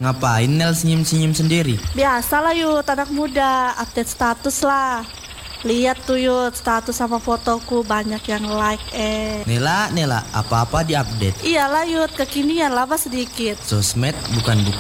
Ngapain Nel senyum-senyum sendiri? Biasalah Yud, anak muda, update status lah. Lihat tuh Yud, status sama fotoku banyak yang like Nela, apa-apa diupdate. Iyalah Yud, kekinian lah sedikit. Sosmed bukan buku